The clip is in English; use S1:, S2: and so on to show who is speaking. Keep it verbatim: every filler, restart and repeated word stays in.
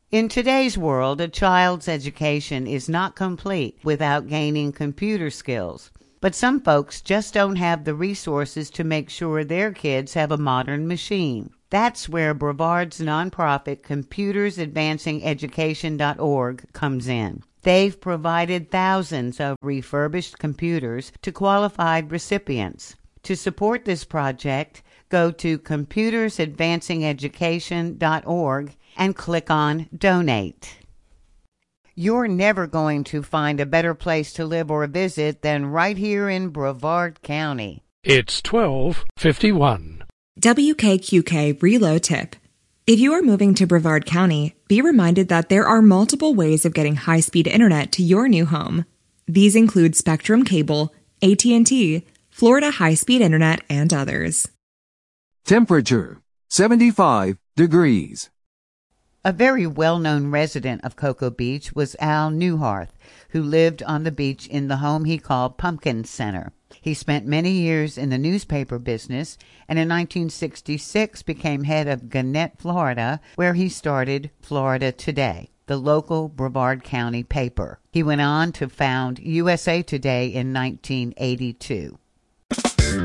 S1: In today's world, a child's education is not complete without gaining computer skills. But some folks just don't have the resources to make sure their kids have a modern machine. That's where Brevard's nonprofit computers advancing education dot org comes in. They've provided thousands of refurbished computers to qualified recipients. To support this project, go to computers advancing education dot org and click on Donate. You're never going to find a better place to live or visit than right here in Brevard County.
S2: It's twelve fifty-one.
S3: W K Q K Reload Tip. If you are moving to Brevard County, be reminded that there are multiple ways of getting high-speed internet to your new home. These include Spectrum Cable, A T and T, Florida High-Speed Internet, and others.
S4: Temperature, seventy-five degrees.
S1: A very well-known resident of Cocoa Beach was Al Newharth, who lived on the beach in the home he called Pumpkin Center. He spent many years in the newspaper business and in nineteen sixty-six became head of Gannett, Florida, where he started Florida Today, the local Brevard County paper. He went on to found U S A Today in nineteen eighty-two.